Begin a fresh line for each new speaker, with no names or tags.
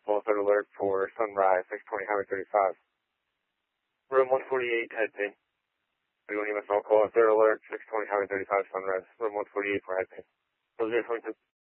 call third alert for Sunrise, 620 Highway 35. Room 148, head ping. Are you want to call third alert, 620 Highway 35, Sunrise, room 148 for head ping. 022.